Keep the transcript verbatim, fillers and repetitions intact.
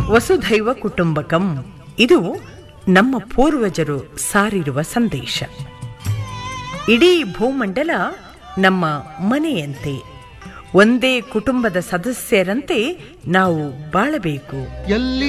ವಸುಧೈವ ಕುಟುಂಬಕಂ ಇದು ನಮ್ಮ ಪೂರ್ವಜರು ಸಾರಿರುವ ಸಂದೇಶ. ಇಡೀ ಭೂಮಂಡಲ ನಮ್ಮ ಮನೆಯಂತೆ, ಒಂದೇ ಕುಟುಂಬದ ಸದಸ್ಯರಂತೆ ನಾವು ಬಾಳಬೇಕು. ಎಲ್ಲಿ